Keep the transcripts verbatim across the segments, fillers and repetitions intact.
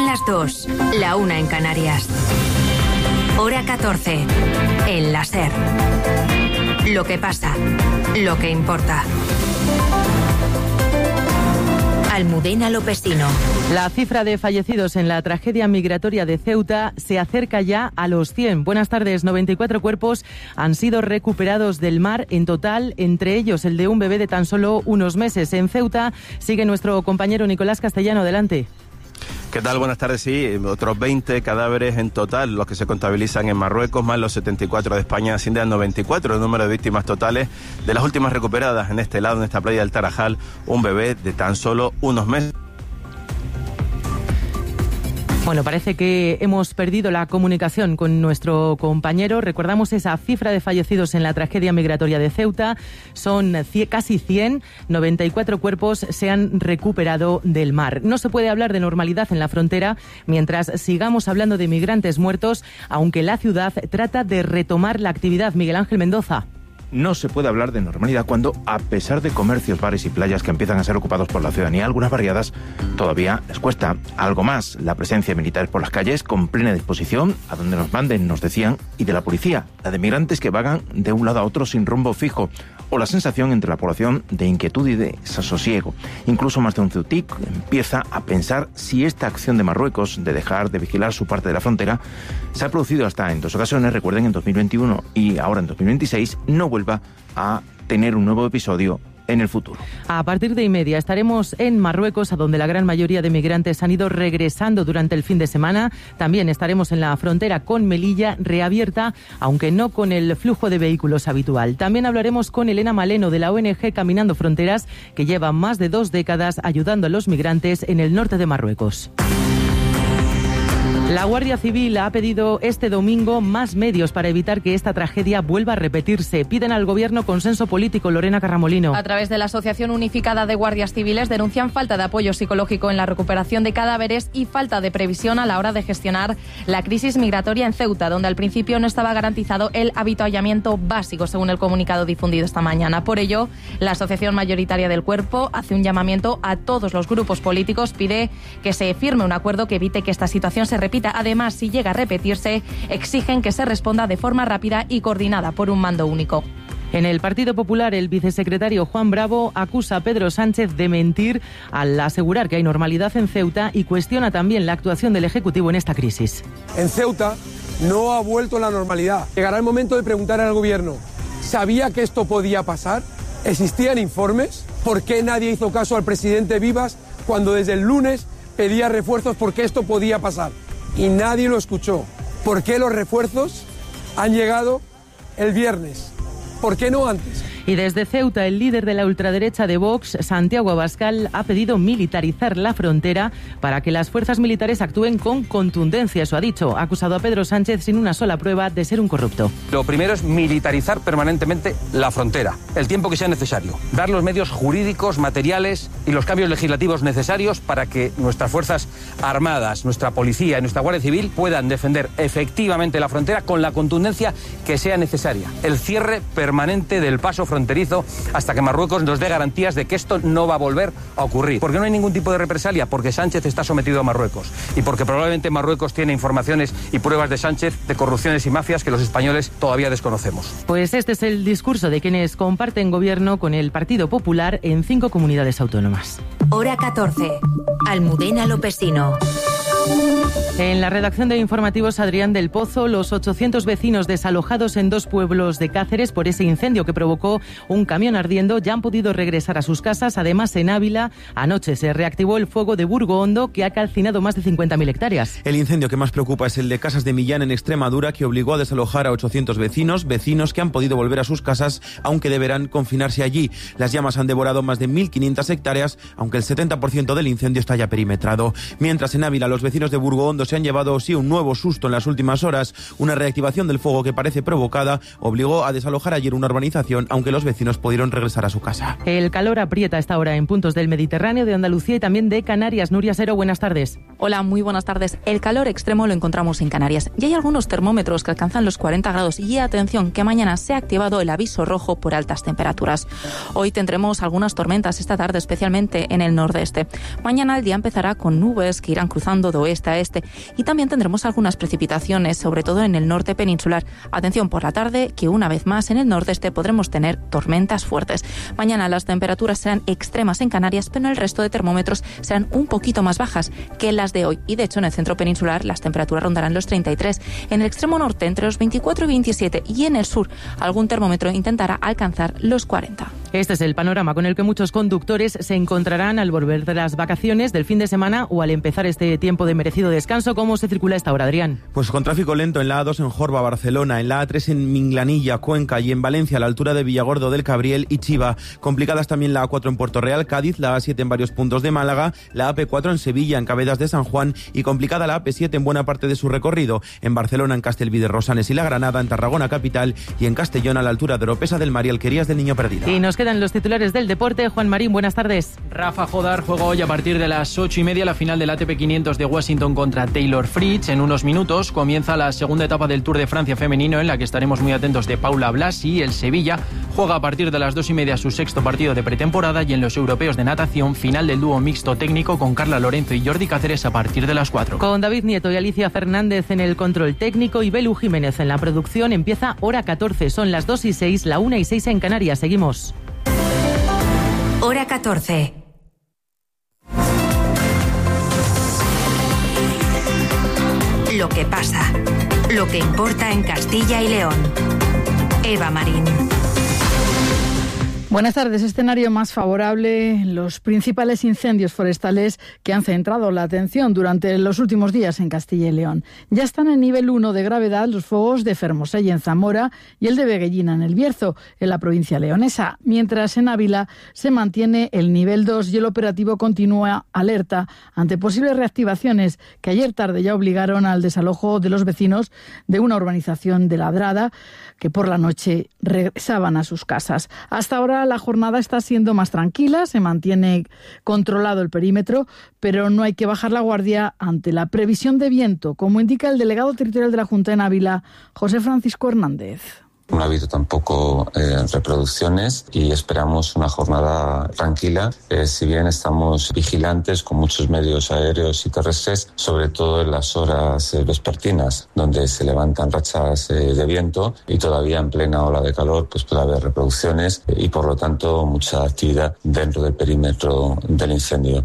las dos, la una en Canarias. Hora catorce, en la SER. Lo que pasa, lo que importa. Almudena Lopesino. La cifra de fallecidos en la tragedia migratoria de Ceuta se acerca ya a los cien. Buenas tardes. noventa y cuatro cuerpos han sido recuperados del mar en total, entre ellos el de un bebé de tan solo unos meses. En Ceuta sigue nuestro compañero Nicolás Castellano. Adelante. ¿Qué tal? Buenas tardes. Sí, otros veinte cadáveres en total, los que se contabilizan en Marruecos, más los setenta y cuatro de España, ascienden a noventa y cuatro el número de víctimas totales. De las últimas recuperadas en este lado, en esta playa del Tarajal, un bebé de tan solo unos meses. Bueno, parece que hemos perdido la comunicación con nuestro compañero. Recordamos esa cifra de fallecidos en la tragedia migratoria de Ceuta. Son casi cien, noventa y cuatro cuerpos se han recuperado del mar. No se puede hablar de normalidad en la frontera mientras sigamos hablando de migrantes muertos, aunque la ciudad trata de retomar la actividad. Miguel Ángel Mendoza. No se puede hablar de normalidad cuando, a pesar de comercios, bares y playas que empiezan a ser ocupados por la ciudadanía, algunas barriadas, todavía les cuesta algo más. La presencia militar por las calles, con plena disposición, a donde nos manden, nos decían, y de la policía, la de migrantes que vagan de un lado a otro sin rumbo fijo, o la sensación entre la población de inquietud y de desasosiego. Incluso más de un ceutic empieza a pensar si esta acción de Marruecos de dejar de vigilar su parte de la frontera se ha producido hasta en dos ocasiones, recuerden, en dos mil veintiuno y ahora en dos mil veintiséis, no vuelva a tener un nuevo episodio en el futuro. A partir de y media estaremos en Marruecos, a donde la gran mayoría de migrantes han ido regresando durante el fin de semana. También estaremos en la frontera con Melilla, reabierta, aunque no con el flujo de vehículos habitual. También hablaremos con Elena Maleno, de la O N G Caminando Fronteras, que lleva más de dos décadas ayudando a los migrantes en el norte de Marruecos. La Guardia Civil ha pedido este domingo más medios para evitar que esta tragedia vuelva a repetirse. Piden al Gobierno consenso político. Lorena Carramolino. A través de la Asociación Unificada de Guardias Civiles denuncian falta de apoyo psicológico en la recuperación de cadáveres y falta de previsión a la hora de gestionar la crisis migratoria en Ceuta, donde al principio no estaba garantizado el avituallamiento básico, según el comunicado difundido esta mañana. Por ello, la Asociación Mayoritaria del Cuerpo hace un llamamiento a todos los grupos políticos, pide que se firme un acuerdo que evite que esta situación se repita. Además, si llega a repetirse, exigen que se responda de forma rápida y coordinada por un mando único. En el Partido Popular, el vicesecretario Juan Bravo acusa a Pedro Sánchez de mentir al asegurar que hay normalidad en Ceuta y cuestiona también la actuación del Ejecutivo en esta crisis. En Ceuta no ha vuelto la normalidad. Llegará el momento de preguntar al Gobierno, ¿sabía que esto podía pasar? ¿Existían informes? ¿Por qué nadie hizo caso al presidente Vivas cuando desde el lunes pedía refuerzos porque esto podía pasar? Y nadie lo escuchó. ¿Por qué los refuerzos han llegado el viernes? ¿Por qué no antes? Y desde Ceuta, el líder de la ultraderecha de Vox, Santiago Abascal, ha pedido militarizar la frontera para que las fuerzas militares actúen con contundencia. Eso ha dicho. Ha acusado a Pedro Sánchez sin una sola prueba de ser un corrupto. Lo primero es militarizar permanentemente la frontera, el tiempo que sea necesario. Dar los medios jurídicos, materiales y los cambios legislativos necesarios para que nuestras fuerzas armadas, nuestra policía y nuestra Guardia Civil puedan defender efectivamente la frontera con la contundencia que sea necesaria. El cierre permanente del paso fronterizo hasta que Marruecos nos dé garantías de que esto no va a volver a ocurrir. Porque no hay ningún tipo de represalia, porque Sánchez está sometido a Marruecos y porque probablemente Marruecos tiene informaciones y pruebas de Sánchez de corrupciones y mafias que los españoles todavía desconocemos. Pues este es el discurso de quienes comparten gobierno con el Partido Popular en cinco comunidades autónomas. Hora catorce. Almudena Lopesino. En la redacción de informativos, Adrián del Pozo, los ochocientos vecinos desalojados en dos pueblos de Cáceres por ese incendio que provocó un camión ardiendo ya han podido regresar a sus casas. Además, en Ávila, anoche se reactivó el fuego de Burgo Hondo, que ha calcinado más de cincuenta mil hectáreas. El incendio que más preocupa es el de Casas de Millán, en Extremadura, que obligó a desalojar a ochocientos vecinos, vecinos que han podido volver a sus casas, aunque deberán confinarse allí. Las llamas han devorado más de mil quinientas hectáreas, aunque el setenta por ciento del incendio está ya perimetrado. Mientras en Ávila, los vecinos de Burgo Hondo se han llevado sí un nuevo susto en las últimas horas. Una reactivación del fuego que parece provocada obligó a desalojar ayer una urbanización, aunque los vecinos pudieron regresar a su casa. El calor aprieta a esta hora en puntos del Mediterráneo, de Andalucía y también de Canarias. Nuria Sero, buenas tardes. Hola, muy buenas tardes. El calor extremo lo encontramos en Canarias y hay algunos termómetros que alcanzan los cuarenta grados y atención que mañana se ha activado el aviso rojo por altas temperaturas. Hoy tendremos algunas tormentas esta tarde, especialmente en el nordeste. Mañana el día empezará con nubes que irán cruzando de oeste a este y también tendremos algunas precipitaciones, sobre todo en el norte peninsular. Atención por la tarde, que una vez más en el nordeste podremos tener tormentas fuertes. Mañana las temperaturas serán extremas en Canarias, pero en el resto de termómetros serán un poquito más bajas que las de hoy. Y de hecho en el centro peninsular las temperaturas rondarán los treinta y tres. En el extremo norte entre los veinticuatro y veintisiete y en el sur algún termómetro intentará alcanzar los cuarenta. Este es el panorama con el que muchos conductores se encontrarán al volver de las vacaciones del fin de semana o al empezar este tiempo de merecido descanso. ¿Cómo se circula esta hora, Adrián? Pues con tráfico lento en la A dos en Jorba, Barcelona, en la A tres en Minglanilla, Cuenca y en Valencia a la altura de Villagordo del Cabriel y Chiva. Complicadas también la A cuatro en Puerto Real, Cádiz, la A siete en varios puntos de Málaga, la A P cuatro en Sevilla, en Cabedas de San Juan y complicada la A P siete en buena parte de su recorrido. En Barcelona, en Castelví de Rosanes y La Granada, en Tarragona capital y en Castellón a la altura de Oropesa del Mar y Alquerías del Niño Perdido. Y nos quedan los titulares del deporte. Juan Marín, buenas tardes. Rafa Jodar juega hoy a partir de las ocho y media la final del A T P quinientos de Washington contra Taylor Fritz. En unos minutos comienza la segunda etapa del Tour de Francia femenino, en la que estaremos muy atentos de Paula Blasi. El Sevilla juega a partir de las dos y media su sexto partido de pretemporada, y en los europeos de natación, final del dúo mixto técnico con Carla Lorenzo y Jordi Cáceres a partir de las cuatro. Con David Nieto y Alicia Fernández en el control técnico y Belu Jiménez en la producción, empieza Hora catorce. Son las dos y seis, la una y seis en Canarias. Seguimos. Hora catorce. Lo que pasa, lo que importa en Castilla y León. Eva Marín. Buenas tardes. Escenario más favorable, los principales incendios forestales que han centrado la atención durante los últimos días en Castilla y León. Ya están en nivel uno de gravedad los fuegos de Fermosella en Zamora y el de Veguellina en El Bierzo, en la provincia leonesa, mientras en Ávila se mantiene el nivel dos y el operativo continúa alerta ante posibles reactivaciones que ayer tarde ya obligaron al desalojo de los vecinos de una urbanización de Ladrada, que por la noche regresaban a sus casas. Hasta ahora la jornada está siendo más tranquila, se mantiene controlado el perímetro, pero no hay que bajar la guardia ante la previsión de viento, como indica el delegado territorial de la Junta en Ávila, José Francisco Hernández. No ha habido tampoco eh, reproducciones y esperamos una jornada tranquila, eh, si bien estamos vigilantes con muchos medios aéreos y terrestres, sobre todo en las horas eh, vespertinas, donde se levantan rachas eh, de viento y todavía en plena ola de calor pues puede haber reproducciones eh, y por lo tanto mucha actividad dentro del perímetro del incendio.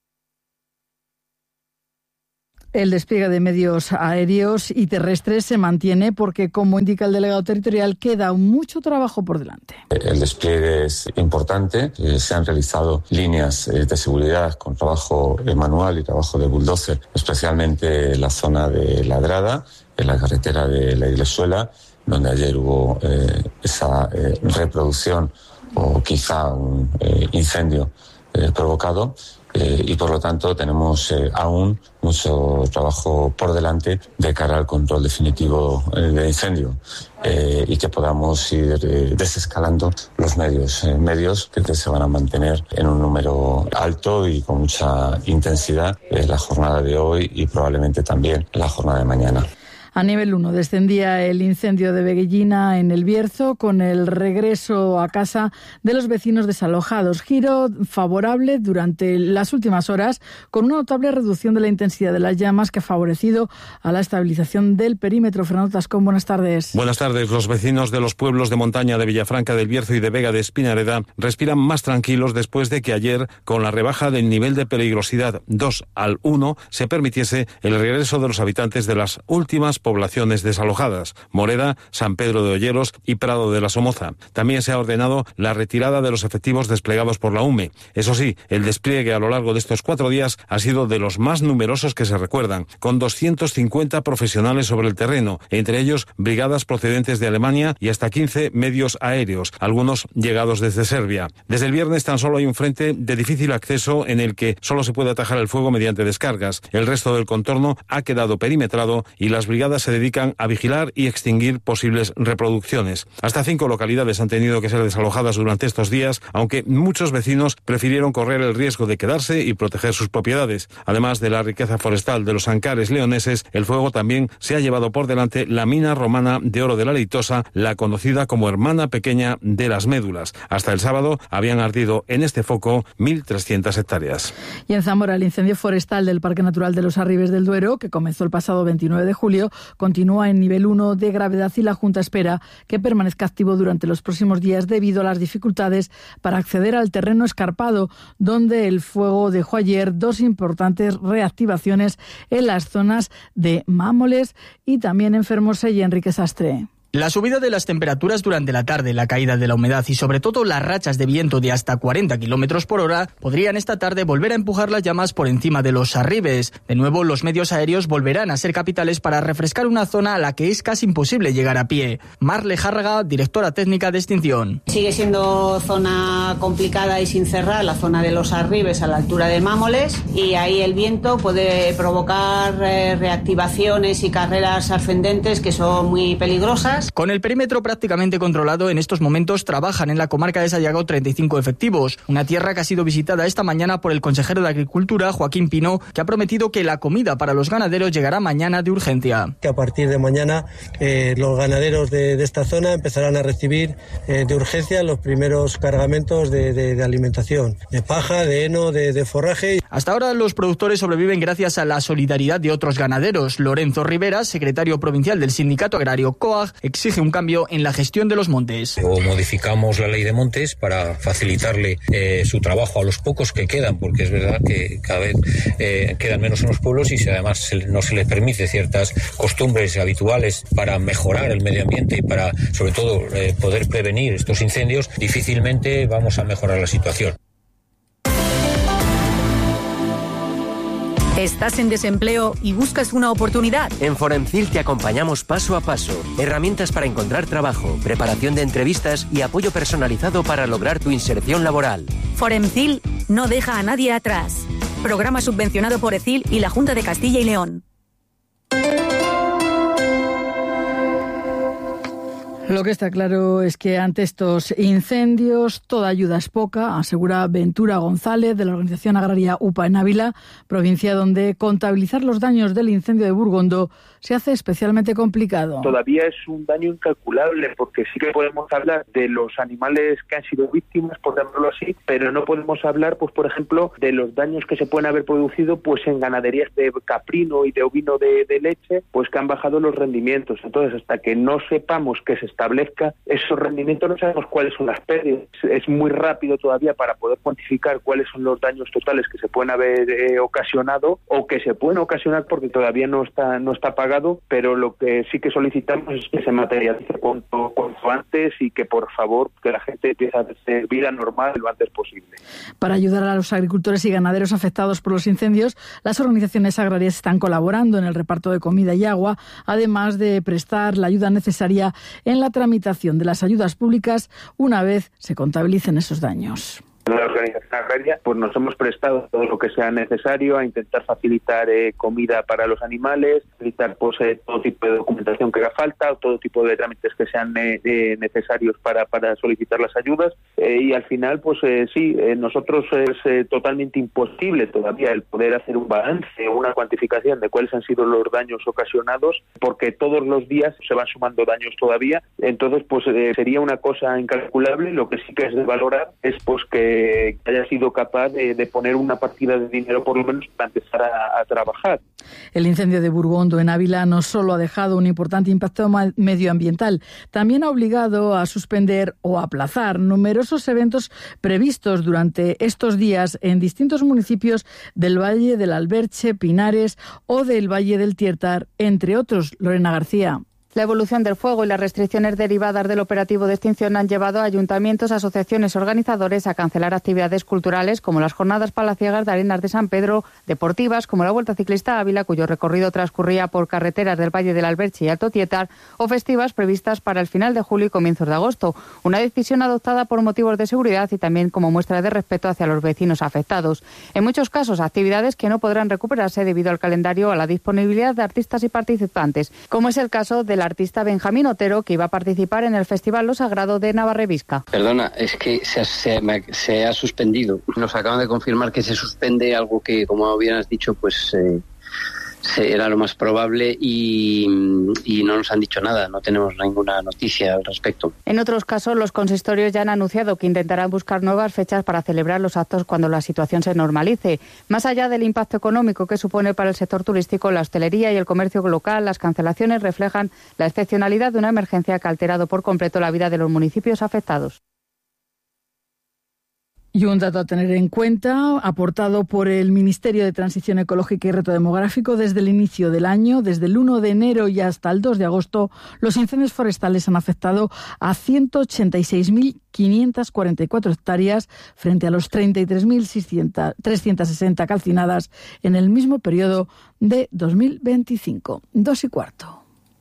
El despliegue de medios aéreos y terrestres se mantiene porque, como indica el delegado territorial, queda mucho trabajo por delante. El despliegue es importante. Se han realizado líneas de seguridad con trabajo manual y trabajo de bulldozer, especialmente en la zona de Ladrada, en la carretera de la Iglesuela, donde ayer hubo eh, esa eh, reproducción o quizá un eh, incendio eh, provocado. Eh, y por lo tanto tenemos eh, aún mucho trabajo por delante de cara al control definitivo eh, del incendio eh, y que podamos ir eh, desescalando los medios, eh, medios que se van a mantener en un número alto y con mucha intensidad eh, la jornada de hoy y probablemente también la jornada de mañana. A nivel uno descendía el incendio de Veguellina en El Bierzo con el regreso a casa de los vecinos desalojados. Giro favorable durante las últimas horas con una notable reducción de la intensidad de las llamas que ha favorecido a la estabilización del perímetro. Fernando Tascón, buenas tardes. Buenas tardes. Los vecinos de los pueblos de montaña de Villafranca del Bierzo y de Vega de Espinareda respiran más tranquilos después de que ayer, con la rebaja del nivel de peligrosidad dos al uno, se permitiese el regreso de los habitantes de las últimas poblaciones desalojadas: Moreda, San Pedro de Olleros y Prado de la Somoza. También se ha ordenado la retirada de los efectivos desplegados por la U M E. Eso sí, el despliegue a lo largo de estos cuatro días ha sido de los más numerosos que se recuerdan, con doscientos cincuenta profesionales sobre el terreno, entre ellos brigadas procedentes de Alemania y hasta quince medios aéreos, algunos llegados desde Serbia. Desde el viernes tan solo hay un frente de difícil acceso en el que solo se puede atajar el fuego mediante descargas. El resto del contorno ha quedado perimetrado y las brigadas brigadas se dedican a vigilar y extinguir posibles reproducciones. Hasta cinco localidades han tenido que ser desalojadas durante estos días, aunque muchos vecinos prefirieron correr el riesgo de quedarse y proteger sus propiedades. Además de la riqueza forestal de los Ancares leoneses, el fuego también se ha llevado por delante la mina romana de oro de la Leitosa, la conocida como hermana pequeña de las Médulas. Hasta el sábado habían ardido en este foco mil trescientas hectáreas. Y en Zamora, el incendio forestal del Parque Natural de los Arribes del Duero, que comenzó el pasado veintinueve de julio, continúa en nivel uno de gravedad y la Junta espera que permanezca activo durante los próximos días debido a las dificultades para acceder al terreno escarpado, donde el fuego dejó ayer dos importantes reactivaciones en las zonas de Mámoles y también en Fermosa y Enrique Sastre. La subida de las temperaturas durante la tarde, la caída de la humedad y sobre todo las rachas de viento de hasta cuarenta kilómetros por hora podrían esta tarde volver a empujar las llamas por encima de los Arribes. De nuevo, los medios aéreos volverán a ser capitales para refrescar una zona a la que es casi imposible llegar a pie. Mar Lejárraga, directora técnica de extinción. Sigue siendo zona complicada y sin cerrar la zona de los Arribes a la altura de Mámoles, y ahí el viento puede provocar eh, reactivaciones y carreras ascendentes que son muy peligrosas. Con el perímetro prácticamente controlado, en estos momentos trabajan en la comarca de Sayago treinta y cinco efectivos, una tierra que ha sido visitada esta mañana por el consejero de Agricultura, Joaquín Pino, que ha prometido que la comida para los ganaderos llegará mañana de urgencia. Que a partir de mañana eh, los ganaderos de, de esta zona empezarán a recibir eh, de urgencia los primeros cargamentos de, de, de alimentación, de paja, de heno, de, de forraje. Hasta ahora los productores sobreviven gracias a la solidaridad de otros ganaderos. Lorenzo Rivera, secretario provincial del Sindicato Agrario COAG, exige un cambio en la gestión de los montes. O modificamos la ley de montes para facilitarle eh, su trabajo a los pocos que quedan, porque es verdad que cada vez eh, quedan menos en los pueblos y si además se, no se les permite ciertas costumbres habituales para mejorar el medio ambiente y para, sobre todo, eh, poder prevenir estos incendios, difícilmente vamos a mejorar la situación. ¿Estás en desempleo y buscas una oportunidad? En Foremcil te acompañamos paso a paso. Herramientas para encontrar trabajo, preparación de entrevistas y apoyo personalizado para lograr tu inserción laboral. Foremcil no deja a nadie atrás. Programa subvencionado por ECIL y la Junta de Castilla y León. Lo que está claro es que ante estos incendios toda ayuda es poca, asegura Ventura González de la organización agraria UPA en Ávila, provincia donde contabilizar los daños del incendio de Burgondo se hace especialmente complicado. Todavía es un daño incalculable porque sí que podemos hablar de los animales que han sido víctimas, por llamarlo así, pero no podemos hablar, pues por ejemplo, de los daños que se pueden haber producido pues en ganaderías de caprino y de ovino de, de leche, pues que han bajado los rendimientos. Entonces, hasta que no sepamos que se establezca esos rendimientos, no sabemos cuáles son las pérdidas. Es muy rápido todavía para poder cuantificar cuáles son los daños totales que se pueden haber eh, ocasionado o que se pueden ocasionar porque todavía no está no está pagado, pero lo que sí que solicitamos es que se materialice cuanto, cuanto antes y que por favor que la gente empiece a hacer vida normal lo antes posible. Para ayudar a los agricultores y ganaderos afectados por los incendios, las organizaciones agrarias están colaborando en el reparto de comida y agua, además de prestar la ayuda necesaria en la tramitación de las ayudas públicas una vez se contabilicen esos daños. La organización agraria pues nos hemos prestado todo lo que sea necesario a intentar facilitar eh, comida para los animales, facilitar pues eh, todo tipo de documentación que haga falta, o todo tipo de trámites que sean eh, eh, necesarios para, para solicitar las ayudas eh, y al final pues eh, sí, eh, nosotros es eh, totalmente imposible todavía el poder hacer un balance o una cuantificación de cuáles han sido los daños ocasionados porque todos los días se van sumando daños todavía, entonces pues eh, sería una cosa incalculable. Lo que sí que es de valorar es pues que que haya sido capaz de, de poner una partida de dinero por lo menos para empezar a, a trabajar. El incendio de Burgondo en Ávila no solo ha dejado un importante impacto medioambiental, también ha obligado a suspender o aplazar numerosos eventos previstos durante estos días en distintos municipios del Valle del Alberche, Pinares o del Valle del Tiertar, entre otros. Lorena García. La evolución del fuego y las restricciones derivadas del operativo de extinción han llevado a ayuntamientos, asociaciones y organizadores a cancelar actividades culturales como las jornadas palaciegas de Arenas de San Pedro, deportivas como la Vuelta Ciclista Ávila, cuyo recorrido transcurría por carreteras del Valle del Alberche y Alto Tietar, o festivas previstas para el final de julio y comienzos de agosto. Una decisión adoptada por motivos de seguridad y también como muestra de respeto hacia los vecinos afectados. En muchos casos, actividades que no podrán recuperarse debido al calendario o a la disponibilidad de artistas y participantes, como es el caso del artista Benjamín Otero, que iba a participar en el Festival Lo Sagrado de Navarrevisca. Perdona, es que se ha, se, se ha suspendido. Nos acaban de confirmar que se suspende algo que, como bien has dicho, pues eh, era lo más probable y, y no nos han dicho nada, no tenemos ninguna noticia al respecto. En otros casos, los consistorios ya han anunciado que intentarán buscar nuevas fechas para celebrar los actos cuando la situación se normalice. Más allá del impacto económico que supone para el sector turístico, la hostelería y el comercio local, las cancelaciones reflejan la excepcionalidad de una emergencia que ha alterado por completo la vida de los municipios afectados. Y un dato a tener en cuenta, aportado por el Ministerio de Transición Ecológica y Reto Demográfico, desde el inicio del año, desde el uno de enero y hasta el dos de agosto, los incendios forestales han afectado a ciento ochenta y seis mil quinientas cuarenta y cuatro hectáreas frente a los treinta y tres mil trescientas sesenta calcinadas en el mismo periodo de dos mil veinticinco. Dos y cuarto.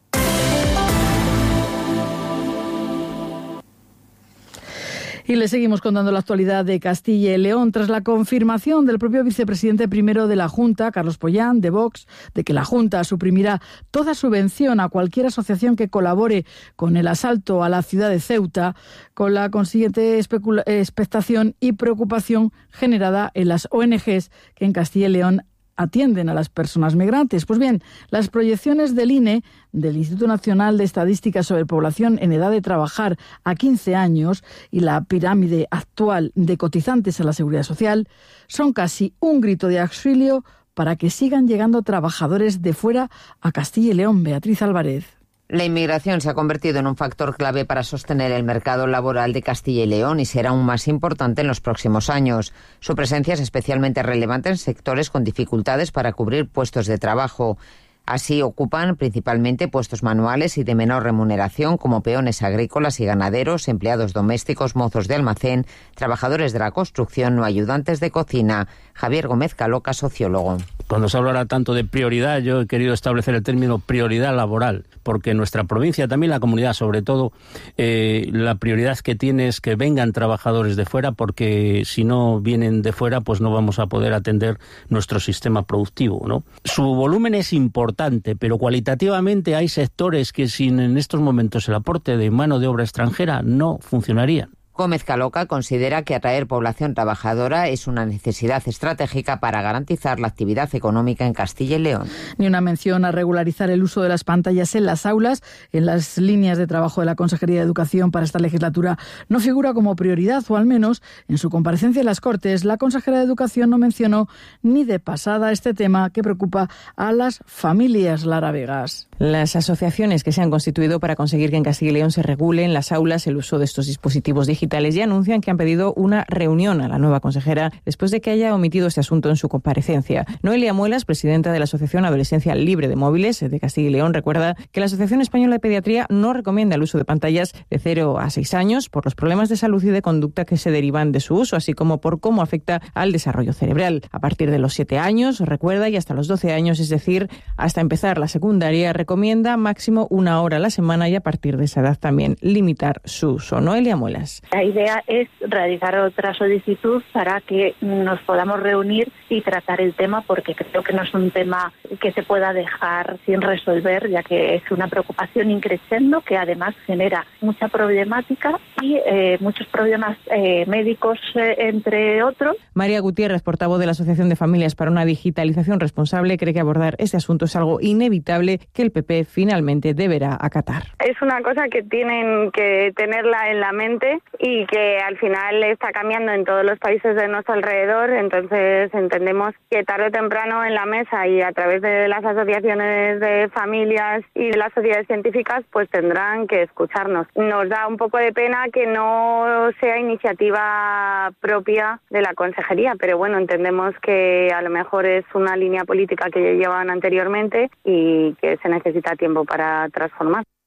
Y le seguimos contando la actualidad de Castilla y León. Tras la confirmación del propio vicepresidente primero de la Junta, Carlos Pollán, de Vox, de que la Junta suprimirá toda subvención a cualquier asociación que colabore con el asalto a la ciudad de Ceuta, con la consiguiente especula- expectación y preocupación generada en las O N Ges que en Castilla y León atienden a las personas migrantes. Pues bien, las proyecciones del I N E, del Instituto Nacional de Estadística sobre Población en Edad de Trabajar a quince años, y la pirámide actual de cotizantes a la Seguridad Social, son casi un grito de auxilio para que sigan llegando trabajadores de fuera a Castilla y León. Beatriz Álvarez. La inmigración se ha convertido en un factor clave para sostener el mercado laboral de Castilla y León y será aún más importante en los próximos años. Su presencia es especialmente relevante en sectores con dificultades para cubrir puestos de trabajo. Así ocupan principalmente puestos manuales y de menor remuneración como peones agrícolas y ganaderos, empleados domésticos, mozos de almacén, trabajadores de la construcción o ayudantes de cocina. Javier Gómez Caloca, sociólogo. Cuando se hablará tanto de prioridad, yo he querido establecer el término prioridad laboral, porque nuestra provincia, también la comunidad sobre todo, eh, la prioridad que tiene es que vengan trabajadores de fuera, porque si no vienen de fuera, pues no vamos a poder atender nuestro sistema productivo, ¿no? Su volumen es importante, pero cualitativamente hay sectores que sin en estos momentos el aporte de mano de obra extranjera no funcionarían. Gómez Caloca considera que atraer población trabajadora es una necesidad estratégica para garantizar la actividad económica en Castilla y León. Ni una mención a regularizar el uso de las pantallas en las aulas. En las líneas de trabajo de la Consejería de Educación para esta legislatura no figura como prioridad, o al menos en su comparecencia en las Cortes, la consejera de Educación no mencionó ni de pasada este tema que preocupa a las familias. Lara Vegas. Las asociaciones que se han constituido para conseguir que en Castilla y León se regule en las aulas el uso de estos dispositivos digitales ya anuncian que han pedido una reunión a la nueva consejera después de que haya omitido este asunto en su comparecencia. Noelia Muelas, presidenta de la Asociación Adolescencia Libre de Móviles de Castilla y León, recuerda que la Asociación Española de Pediatría no recomienda el uso de pantallas de cero a seis años por los problemas de salud y de conducta que se derivan de su uso, así como por cómo afecta al desarrollo cerebral. A partir de los siete años, recuerda, y hasta los doce años, es decir, hasta empezar la secundaria, recomienda máximo una hora a la semana y a partir de esa edad también limitar su uso. Noelia Muelas. La idea es realizar otra solicitud para que nos podamos reunir y tratar el tema, porque creo que no es un tema que se pueda dejar sin resolver, ya que es una preocupación increciendo que además genera mucha problemática y eh, muchos problemas eh, médicos, eh, entre otros. María Gutiérrez, portavoz de la Asociación de Familias para una Digitalización Responsable, cree que abordar este asunto es algo inevitable que el P P finalmente deberá acatar. Es una cosa que tienen que tenerla en la mente y que al final está cambiando en todos los países de nuestro alrededor, entonces entendemos que tarde o temprano en la mesa y a través de las asociaciones de familias y de las sociedades científicas pues tendrán que escucharnos. Nos da un poco de pena que no sea iniciativa propia de la consejería, pero bueno, entendemos que a lo mejor es una línea política que ya llevan anteriormente y que se necesita tiempo para transformar.